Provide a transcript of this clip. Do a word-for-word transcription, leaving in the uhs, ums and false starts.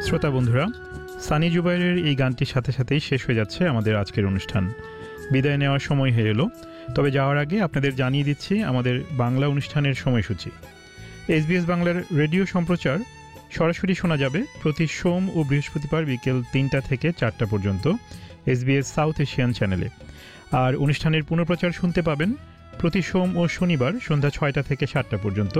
শ্রোতা বন্ধুরা, সানি জুবাইরের এই গানটির সাথে সাথেই শেষ হয়ে যাচ্ছে আমাদের আজকের অনুষ্ঠান। বিদায় নেওয়ার সময় হয়ে এলো, তবে যাওয়ার আগে আপনাদের জানিয়ে দিচ্ছি আমাদের বাংলা অনুষ্ঠানের সময়সূচি। এসবিএস বাংলার রেডিও সম্প্রচার সরাসরি শোনা যাবে প্রতি সোম ও বৃহস্পতিবার বিকেল তিনটা থেকে চারটা পর্যন্ত এসবিএস সাউথ এশিয়ান চ্যানেলে। আর অনুষ্ঠানের পুনঃপ্রচার শুনতে পাবেন প্রতি সোম ও শনিবার সন্ধ্যা ছয়টা থেকে সাতটা পর্যন্ত